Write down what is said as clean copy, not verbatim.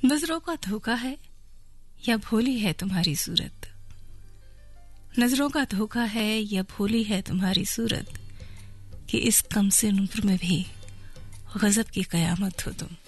नजरों का धोखा है या भोली है तुम्हारी सूरत, नजरों का धोखा है या भोली है तुम्हारी सूरत, कि इस कम से उम्र में भी गजब की कयामत हो तुम।